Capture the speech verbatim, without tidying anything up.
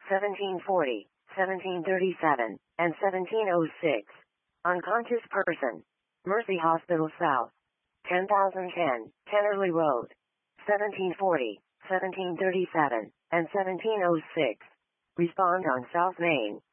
seventeen forty, seventeen thirty-seven, and seventeen oh six. Unconscious person. Mercy Hospital South. ten thousand ten, Tennerley Road. seventeen forty, seventeen thirty-seven, and seventeen oh six. Respond on South Main.